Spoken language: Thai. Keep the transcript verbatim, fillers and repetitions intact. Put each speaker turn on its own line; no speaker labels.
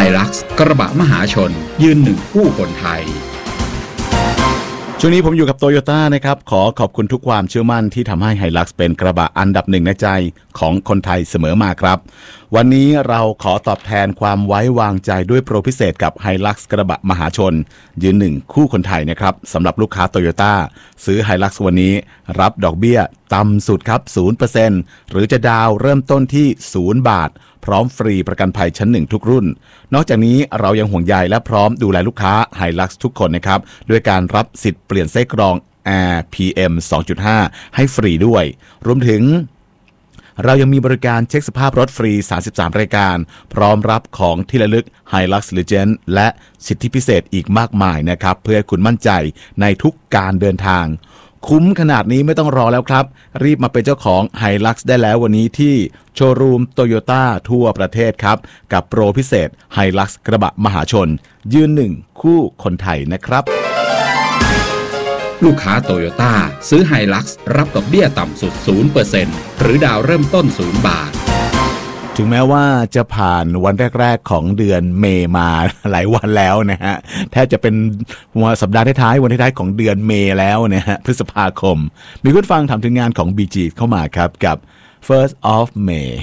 ลักซ์กระบะมหาชนยืนหนึ่งคู่คนไทย
ช่วงนี้ผมอยู่กับโตโยต้านะครับขอขอบคุณทุกความเชื่อมั่นที่ทำให้ไฮลักซ์เป็นกระบะอันดับหนึ่งในใจของคนไทยเสมอมาครับวันนี้เราขอตอบแทนความไว้วางใจด้วยโปรพิเศษกับไฮลักซ์กระบะมหาชนยืนหนึ่งคู่คนไทยนะครับสำหรับลูกค้าโตโยต้าซื้อไฮลักซ์วันนี้รับดอกเบี้ยต่ำสุดครับ ศูนย์เปอร์เซ็นต์ หรือจะดาวเริ่มต้นที่ศูนย์บาทพร้อมฟรีประกันภัยชั้นหนึ่งทุกรุ่นนอกจากนี้เรายังห่วงใยและพร้อมดูแลลูกค้าไฮลักซ์ทุกคนนะครับด้วยการรับสิทธิ์เปลี่ยนไส้กรอง Air พี เอ็ม สองจุดห้า ให้ฟรีด้วยรวมถึงเรายังมีบริการเช็คสภาพรถฟรีสามสิบสามรายการพร้อมรับของที่ระลึก Hilux Legend และสิทธิพิเศษอีกมากมายนะครับเพื่อให้คุณมั่นใจในทุกการเดินทางคุ้มขนาดนี้ไม่ต้องรอแล้วครับรีบมาเป็นเจ้าของ Hilux ได้แล้ววันนี้ที่โชว์รูม Toyota ทั่วประเทศครับกับโปรพิเศษ Hilux กระบะมหาชนยืนหนึ่งคู่คนไทยนะครับ
ลูกค้าโตโยต้าซื้อไฮลักซ์รับดอกเบี้ยต่ำสุด ศูนย์เปอร์เซ็นต์ หรือดาวเริ่มต้นศูนย์บาท
ถึงแม้ว่าจะผ่านวันแรกๆของเดือนเมษมาหลายวันแล้วนะฮะแทบจะเป็นวันสัปดาห์ท้ายๆวันท้ายๆของเดือนเมษแล้วนะฮะพฤษภาคมมีคุณฟังถามถึงงานของ บี จี เข้ามาครับกับ First of May